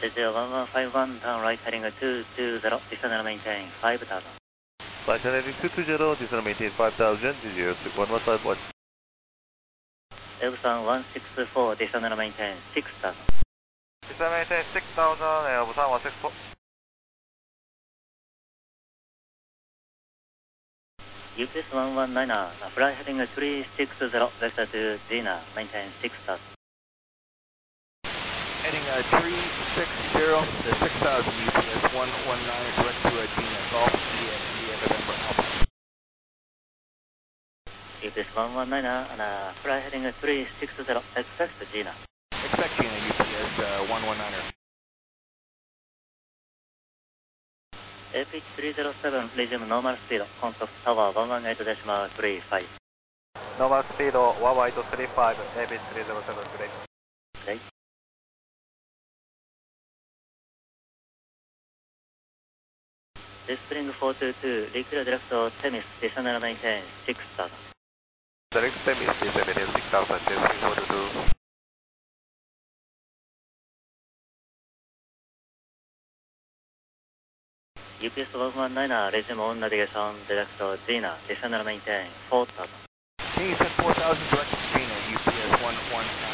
1151, turn right heading 220, descend maintain 5000. Right heading 220, descend maintain 5000, 115 Elbusan 164, descend maintain 6000. Descend maintain 6000, Elbusan 164. UPS 119, fly heading 360, vector to Gina, maintain 6000. Heading 360 to 6000 UPS 119, direct to Gina, Golf, India, November, Alpha. UPS 119, fly heading 360, expect Gina. Expect Gina, UPS 119er. APH 307, resume normal speed, contact tower 118.35. Normal speed 118.35, APH 307, great. Great. Spring 422, reclear direct to Temis, descend maintain 6000. Direct Temis, descend maintain 6000, Spring 422. UPS 119, resume on navigation, direct to Gina, descend maintain 4000. Can you send 4000 direct to Gina, UPS 119?